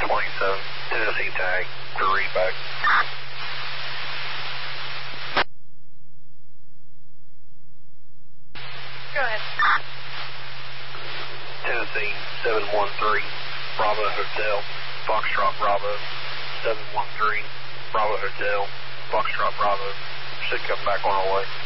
27, Tennessee tag, for readback. Go ahead. Tennessee 713, Bravo Hotel, Foxtrot Bravo, 713, Bravo Hotel, Foxtrot Bravo. Should come back on our way.